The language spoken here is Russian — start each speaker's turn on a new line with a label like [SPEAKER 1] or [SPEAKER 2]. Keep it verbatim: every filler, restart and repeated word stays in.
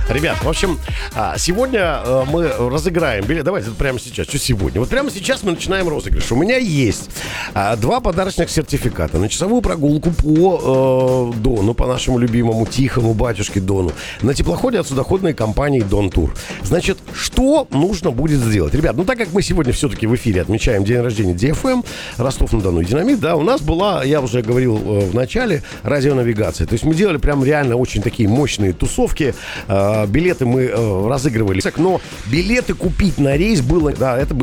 [SPEAKER 1] Ребят, в общем, сегодня мы разыграем билет. Давайте прямо сейчас. Что сегодня? Вот прямо сейчас мы начинаем розыгрыш. У меня есть два подарочных сертификата на часовую прогулку по э, Дону, по нашему любимому тихому батюшке Дону, на теплоходе от судоходной компании Дон Тур. Значит, что нужно будет сделать? Ребят, ну так как мы сегодня все-таки в эфире отмечаем день рождения ди эф эм, Ростов-на-Дону и Динамит, да, у нас была, я уже говорил э, в начале, радионавигация. То есть мы делали прям реально очень такие мощные тусовки. Э, билеты мы э, разыгрывали. Но билеты купить на рейс было, да, это